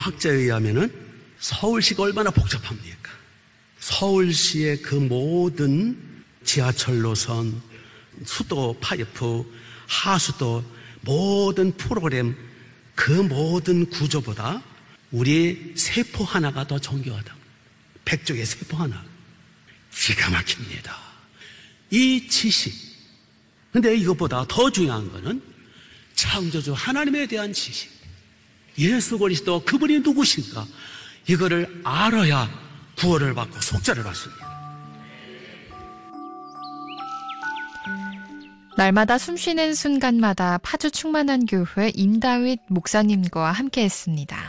학자에 의하면은 서울시가 얼마나 복잡합니까? 서울시의 그 모든 지하철 노선, 수도 파이프, 하수도 모든 프로그램 그 모든 구조보다 우리 세포 하나가 더 정교하다. 백족의 세포 하나. 기가 막힙니다. 이 지식. 근데 이것보다 더 중요한 거는 창조주 하나님에 대한 지식. 예수 그리스도 그분이 누구신가? 이거를 알아야 구원을 받고 속죄를 받습니다. 날마다 숨쉬는 순간마다 파주 충만한 교회 임다윗 목사님과 함께했습니다.